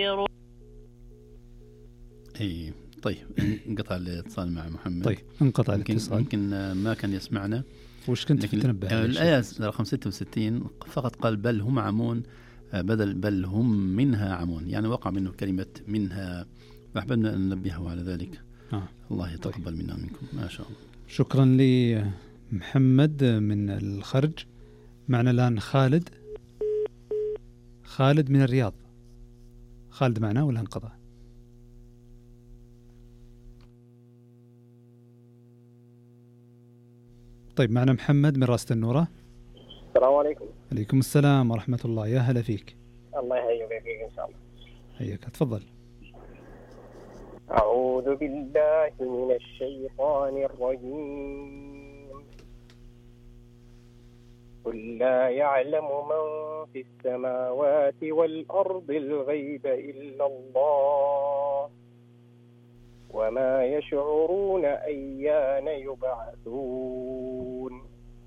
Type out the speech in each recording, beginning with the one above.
اي طيب، انقطع الاتصال مع محمد. طيب انقطع الاتصال، يمكن ما كان يسمعنا. وش كنت تنبه؟ الآية رقم 66 فقط قال بل هم عمون، بدل بل هم منها عمون، يعني وقع منه كلمة منها، فأحببنا أن ننبهه على ذلك. الله يتقبل منا ومنكم، ما شاء الله. شكرا لمحمد من الخرج. معنا الآن خالد من الرياض. خالد معنا ولا انقطع؟ طيب معنا محمد من راس النورة. السلام عليكم. عليكم السلام ورحمة الله، يا هلا فيك. الله يحييك فيك إن شاء الله. حياك، تفضل. أعوذ بالله من الشيطان الرجيم. قل لا يعلم من في السماوات والأرض الغيب إلا الله وما يشعرون أيان يبعثون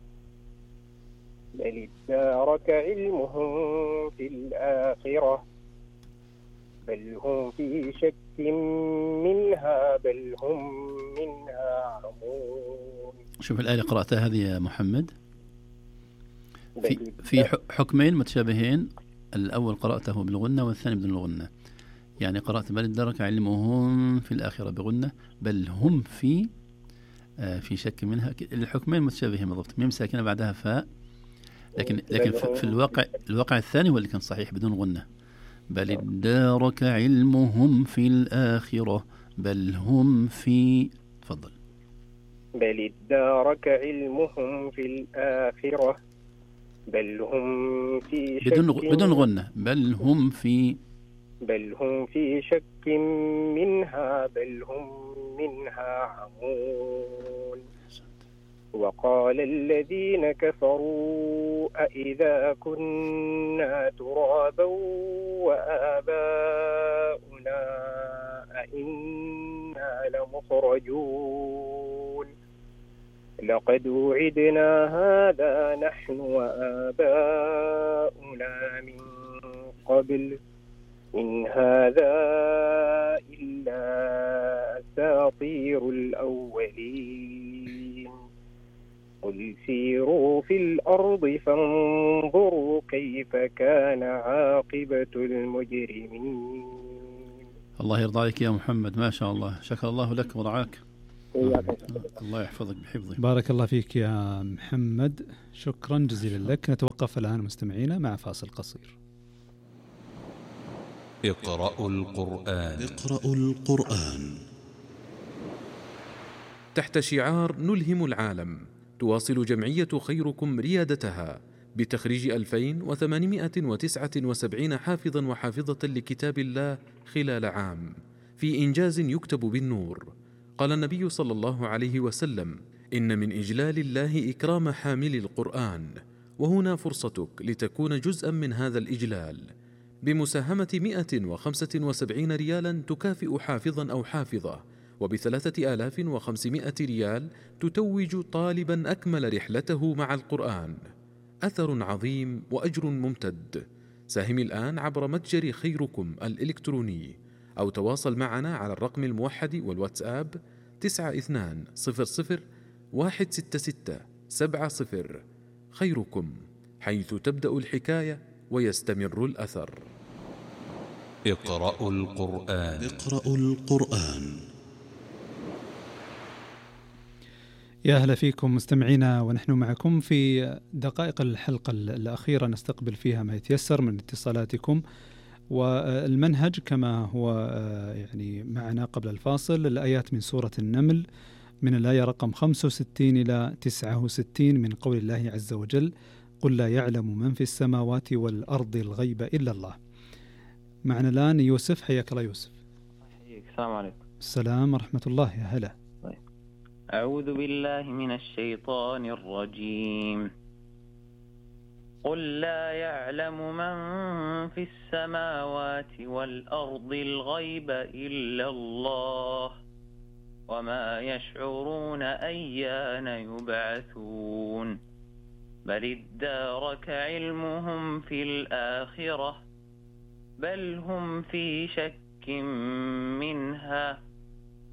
بل ادارك علمهم في الآخرة بل هم في شك منها بل هم منها عمون. شوف الآية اللي قرأتها هذه يا محمد، في حكمين متشابهين. الأول قرأته بالغنة والثاني بدون الغنة، يعني قرأت بل ادارك علمهم في الآخرة بغنة، بل هم في شك منها. الحكمين متشابهين بالضبط، ميم ساكنة بعدها فاء، لكن في الواقع الثاني هو اللي كان صحيح بدون غنة. بل ادارك علمهم في الآخرة بل هم في، تفضل. بل ادارك علمهم في الآخرة بل هم في شك بدون غنة، بل هم في شك منها بل هم منها عمون. وقال الذين كفروا أإذا كنا ترابا وآباؤنا أإنا لمخرجون لقد وعدنا هذا نحن وآباؤنا من قبل إن هذا إلا أساطير الأولين قل سيروا في الأرض فانظروا كيف كان عاقبة المجرمين. الله يرضى عليك يا محمد، ما شاء الله، شكر الله لك ورعاك. الله يحفظك بحفظه. بارك الله فيك يا محمد، شكرا جزيلا لك. نتوقف الآن مستمعينا مع فاصل قصير. اقرأوا القرآن. تحت شعار نلهم العالم، تواصل جمعية خيركم ريادتها بتخريج 2879 حافظا وحافظة لكتاب الله خلال عام، في إنجاز يكتب بالنور. قال النبي صلى الله عليه وسلم: إن من إجلال الله إكرام حامل القرآن، وهنا فرصتك لتكون جزءا من هذا الإجلال بمساهمة 175 ريالا تكافئ حافظا أو حافظة، وب3500 ريال تتوج طالبا أكمل رحلته مع القرآن. أثر عظيم وأجر ممتد. ساهم الآن عبر متجر خيركم الإلكتروني، أو تواصل معنا على الرقم الموحد والواتساب 92016670. خيركم، حيث تبدأ الحكاية ويستمر الأثر. اقرأوا القرآن. يا أهلا فيكم مستمعينا، ونحن معكم في دقائق الحلقة الأخيرة نستقبل فيها ما يتيسر من اتصالاتكم. والمنهج كما هو يعني معنا قبل الفاصل، الآيات من سورة النمل من الآية رقم 65 إلى 69 من قول الله عز وجل: قل لا يعلم من في السماوات والأرض الغيب إلا الله. معنا الآن يوسف. حياك الله يوسف. السلام عليكم. السلام ورحمة الله، يا هلا. أعوذ بالله من الشيطان الرجيم. قل لا يعلم من في السماوات والأرض الغيب إلا الله وما يشعرون أيان يبعثون بل ادارك علمهم في الآخرة بل هم في شك منها